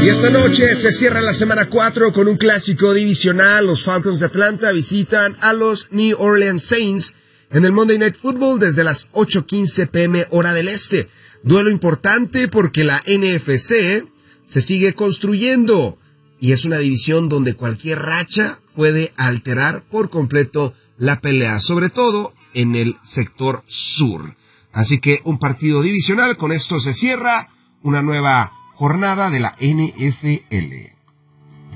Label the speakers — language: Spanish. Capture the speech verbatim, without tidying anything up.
Speaker 1: Y esta noche se cierra la semana cuatro con un clásico divisional. Los Falcons de Atlanta visitan a los New Orleans Saints en el Monday Night Football desde las ocho quince pm hora del este. Duelo importante porque la N F C se sigue construyendo y es una división donde cualquier racha puede alterar por completo la pelea, sobre todo en el sector sur. Así que un partido divisional, con esto se cierra una nueva jornada de la N F L.